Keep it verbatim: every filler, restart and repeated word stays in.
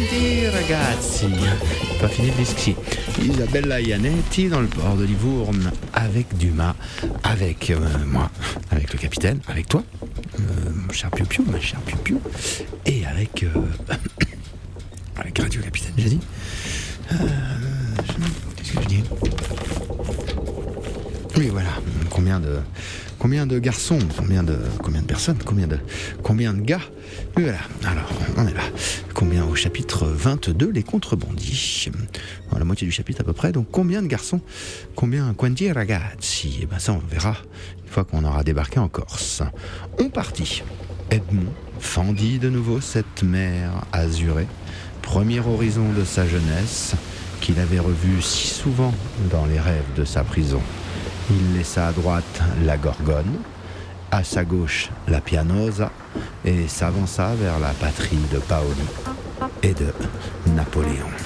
quanti ragazzi. Pas fini le disque ici. Isabella Ianetti dans le port de Livourne avec Dumas, avec euh, moi, avec le capitaine, avec toi, euh, mon cher Piu Piu, ma chère Piu Piu, et avec, euh, avec Radio Capitaine, j'ai dit. Euh, Qu'est-ce que je dis ? Oui, voilà. Combien de, combien de garçons, combien de, combien de personnes, combien de, combien de gars. Oui, voilà. Alors, on est là. Combien au chapitre vingt-deux, les contrebandis. Bon, la moitié du chapitre à peu près. Donc, combien de garçons, combien, quanti ragazzi. Et ben ça, on verra une fois qu'on aura débarqué en Corse. On partit. Edmond fendit de nouveau cette mer azurée, premier horizon de sa jeunesse, qu'il avait revu si souvent dans les rêves de sa prison. Il laissa à droite la Gorgone, à sa gauche la Pianosa, et s'avança vers la patrie de Paoli et de Napoléon.